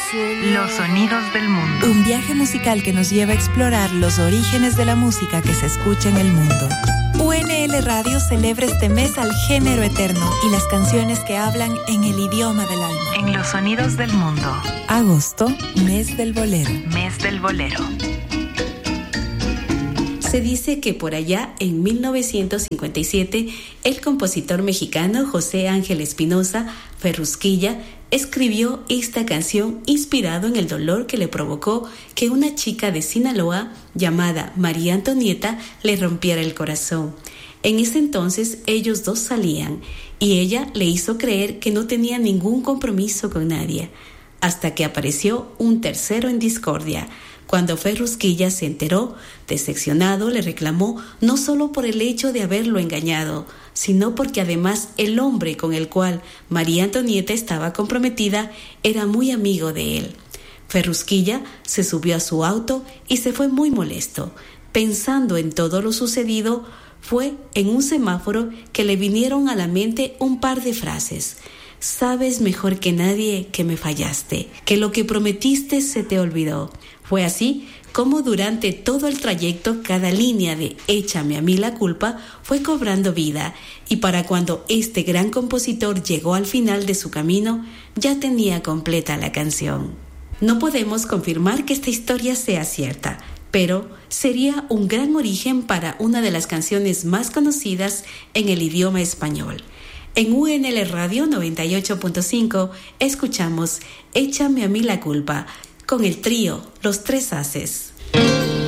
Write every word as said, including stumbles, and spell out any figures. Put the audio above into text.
Los sonidos del mundo. Un viaje musical que nos lleva a explorar los orígenes de la música que se escucha en el mundo. U N L Radio celebra este mes al género eterno y las canciones que hablan en el idioma del alma. En los sonidos del mundo. Agosto, mes del bolero. Mes del bolero. Se dice que por allá, en mil novecientos cincuenta y siete, el compositor mexicano José Ángel Espinosa Ferrusquilla escribió esta canción inspirado en el dolor que le provocó que una chica de Sinaloa llamada María Antonieta le rompiera el corazón. En ese entonces ellos dos salían y ella le hizo creer que no tenía ningún compromiso con nadie, hasta que apareció un tercero en discordia. Cuando Ferrusquilla se enteró, decepcionado, le reclamó no solo por el hecho de haberlo engañado, sino porque además el hombre con el cual María Antonieta estaba comprometida era muy amigo de él. Ferrusquilla se subió a su auto y se fue muy molesto. Pensando en todo lo sucedido, fue en un semáforo que le vinieron a la mente un par de frases. Sabes mejor que nadie que me fallaste, que lo que prometiste se te olvidó. Fue así como durante todo el trayecto cada línea de Échame a mí la culpa fue cobrando vida, y para cuando este gran compositor llegó al final de su camino, ya tenía completa la canción. No podemos confirmar que esta historia sea cierta, pero sería un gran origen para una de las canciones más conocidas en el idioma español. En U N L Radio noventa y ocho punto cinco escuchamos Échame a mí la culpa con el trío Los Tres Haces.